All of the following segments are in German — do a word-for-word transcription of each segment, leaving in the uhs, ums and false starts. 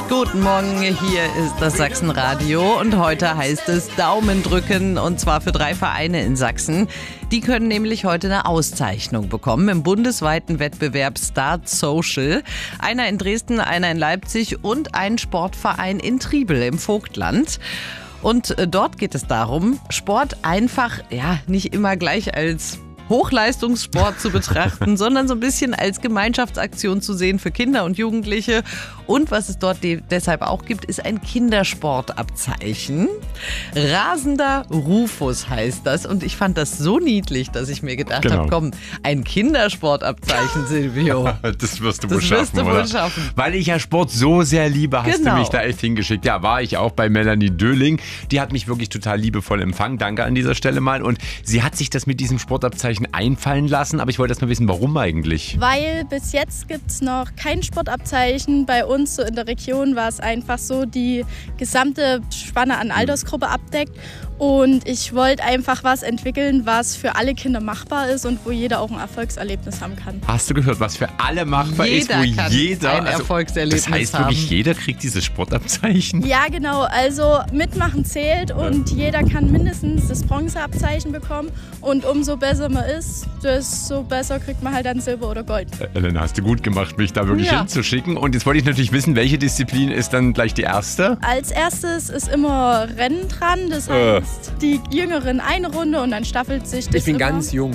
Guten Morgen, hier ist das Sachsenradio und heute heißt es Daumen drücken und zwar für drei Vereine in Sachsen. Die können nämlich heute eine Auszeichnung bekommen im bundesweiten Wettbewerb Start Social. Einer in Dresden, einer in Leipzig und ein Sportverein in Triebel im Vogtland. Und dort geht es darum, Sport einfach, ja, nicht immer gleich als Hochleistungssport zu betrachten, sondern so ein bisschen als Gemeinschaftsaktion zu sehen für Kinder und Jugendliche. Und was es dort de- deshalb auch gibt, ist ein Kindersportabzeichen. Rasender Rufus heißt das. Und ich fand das so niedlich, dass ich mir gedacht Genau. habe, komm, ein Kindersportabzeichen, Silvio. Das wirst du Das wohl schaffen, wirst du wohl oder? schaffen. Weil ich ja Sport so sehr liebe, hast Genau. du mich da echt hingeschickt. Ja, war ich auch bei Melanie Döling. Die hat mich wirklich total liebevoll empfangen. Danke an dieser Stelle mal. Und sie hat sich das mit diesem Sportabzeichen einfallen lassen. Aber ich wollte erst mal wissen, warum eigentlich? Weil bis jetzt gibt es noch kein Sportabzeichen. Bei uns so in der Region war es einfach so, die gesamte Spanne an Altersgruppe abdeckt. Und ich wollte einfach was entwickeln, was für alle Kinder machbar ist und wo jeder auch ein Erfolgserlebnis haben kann. Hast du gehört, was für alle machbar Jeder ist, wo kann jeder ein Erfolgserlebnis Das heißt haben. wirklich, jeder kriegt dieses Sportabzeichen? Ja, genau. Also mitmachen zählt und jeder kann mindestens das Bronzeabzeichen bekommen. Und umso besser man ist, desto besser kriegt man halt dann Silber oder Gold. Äh, Elena, hast du gut gemacht, mich da wirklich Ja. hinzuschicken. Und jetzt wollte ich natürlich wissen, welche Disziplin ist dann gleich die erste? Als erstes ist immer Rennen dran. Das Äh. heißt, die Jüngeren eine Runde und dann staffelt sich das Ich bin immer. ganz jung.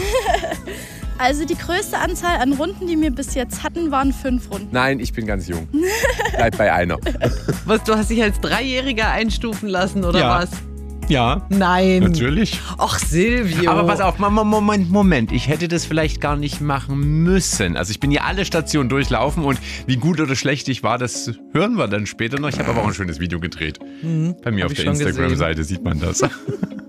Also die größte Anzahl an Runden, die wir bis jetzt hatten, waren fünf Runden. Nein, ich bin ganz jung. Bleib bei einer. Was, du hast dich als Dreijähriger einstufen lassen, oder Ja. was? Ja, Nein. natürlich. Ach, Silvio. Aber pass auf, Moment, Moment, Moment. Ich hätte das vielleicht gar nicht machen müssen. Also ich bin ja alle Stationen durchlaufen und wie gut oder schlecht ich war, das hören wir dann später noch. Ich habe aber auch ein schönes Video gedreht. Bei mir Hab auf ich der schon gesehen. Instagram-Seite sieht man das.